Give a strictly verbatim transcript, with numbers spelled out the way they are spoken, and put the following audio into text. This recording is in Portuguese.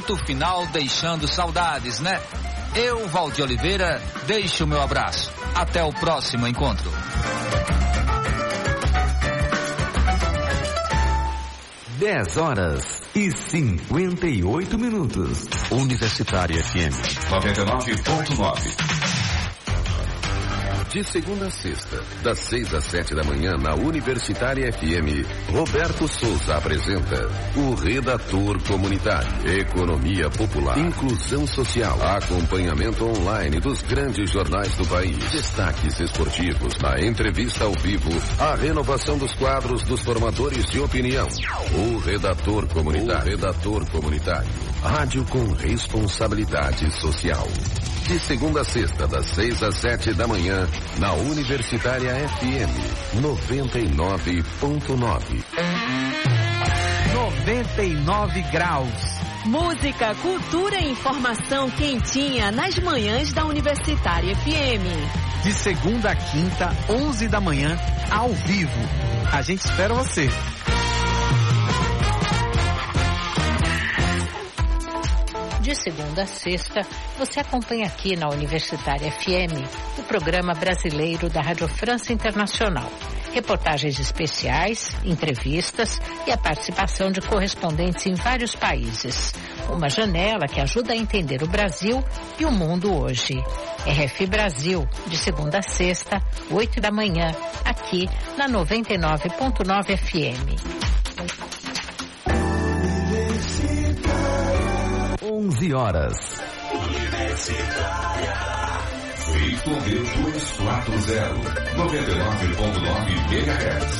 ponto final deixando saudades, né? Eu, Valdir Oliveira, deixo o meu abraço. Até o próximo encontro. dez horas e cinquenta e oito minutos. Universitária F M noventa e nove ponto nove. De segunda a sexta, das seis às sete da manhã, na Universitária F M, Roberto Souza apresenta o Redator Comunitário. Economia popular, inclusão social, acompanhamento online dos grandes jornais do país, destaques esportivos, na entrevista ao vivo, a renovação dos quadros dos formadores de opinião. O Redator Comunitário. O Redator Comunitário. Rádio com responsabilidade social. De segunda a sexta, das seis às sete da manhã, na Universitária F M noventa e nove ponto nove. noventa e nove graus. Música, cultura e informação quentinha nas manhãs da Universitária F M. De segunda a quinta, onze da manhã, ao vivo. A gente espera você. De segunda a sexta, você acompanha aqui na Universitária F M o programa brasileiro da Rádio França Internacional. Reportagens especiais, entrevistas e a participação de correspondentes em vários países. Uma janela que ajuda a entender o Brasil e o mundo hoje. R F Brasil, de segunda a sexta, oito da manhã, aqui na noventa e nove ponto nove F M. onze horas. Universitária. Feito dois quatro zero. noventa e nove ponto nove megahertz.